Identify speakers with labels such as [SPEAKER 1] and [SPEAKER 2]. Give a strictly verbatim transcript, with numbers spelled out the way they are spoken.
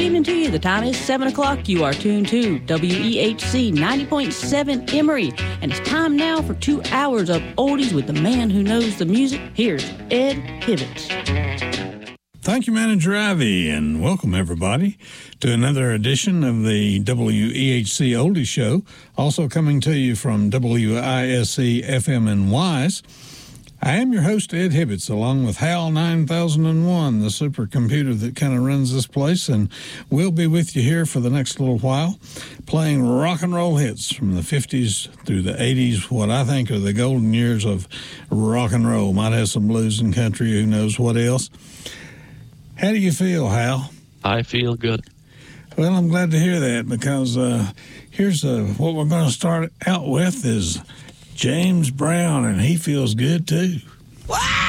[SPEAKER 1] evening to you. The time is seven o'clock. You are tuned to W E H C ninety point seven Emory. And it's time now for two hours of oldies with the man who knows the music. Here's Ed Hibbets.
[SPEAKER 2] Thank you, Manager Ivy, and welcome, everybody, to another edition of the W E H C Oldies Show, also coming to you from W I S C F M in Wise. I am your host, Ed Hibbets, along with HAL nine thousand one, the supercomputer that kind of runs this place, and we'll be with you here for the next little while, playing rock and roll hits from the fifties through the eighties, what I think are the golden years of rock and roll. Might have some blues and country, who knows what else. How do you feel, Hal?
[SPEAKER 3] I feel good.
[SPEAKER 2] Well, I'm glad to hear that, because uh, here's uh, what we're going to start out with is James Brown, and he feels good too.
[SPEAKER 4] Wow!